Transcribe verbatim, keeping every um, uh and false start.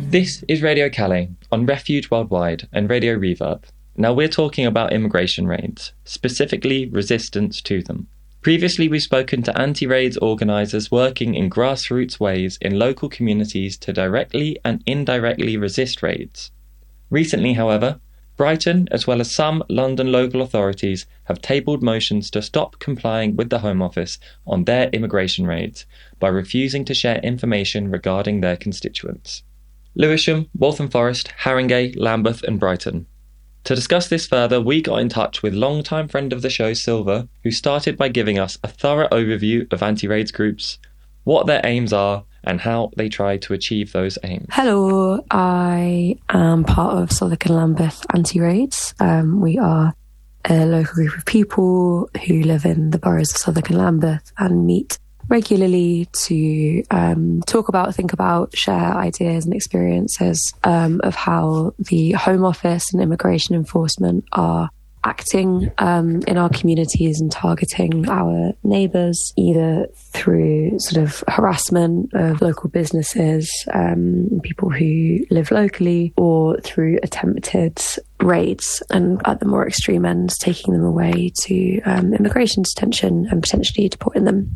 This is Radio Calais on Refuge Worldwide and Radio Reverb. Now we're talking about immigration raids, specifically resistance to them. Previously we've spoken to anti-raids organisers working in grassroots ways in local communities to directly and indirectly resist raids. Recently, however, Brighton, as well as some London local authorities, have tabled motions to stop complying with the Home Office on their immigration raids by refusing to share information regarding their constituents. Lewisham, Waltham Forest, Haringey, Lambeth and Brighton. To discuss this further, we got in touch with longtime friend of the show, Silva, who started by giving us a thorough overview of anti-raids groups, what their aims are, and how they try to achieve those aims. Hello, I am part of Southwark and Lambeth Anti-Raids. Um, we are a local group of people who live in the boroughs of Southwark and Lambeth and meet regularly to um, talk about, think about, share ideas and experiences um, of how the Home Office and immigration enforcement are acting um, in our communities and targeting our neighbours, either through sort of harassment of local businesses, um, people who live locally, or through attempted raids, and at the more extreme ends, taking them away to um, immigration detention and potentially deporting them.